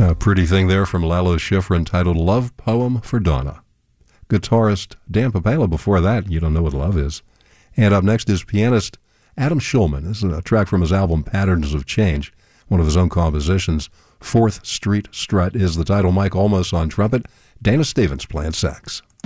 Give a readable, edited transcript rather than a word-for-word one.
A pretty thing there from Lalo Schifrin entitled Love Poem for Donna. Guitarist Dan Papala before that, You Don't Know What Love Is. And up next is pianist Adam Shulman. This is a track from his album Patterns of Change, one of his own compositions. 4th Street Strut is the title. Mike Olmos on trumpet, Dana Stevens playing sax.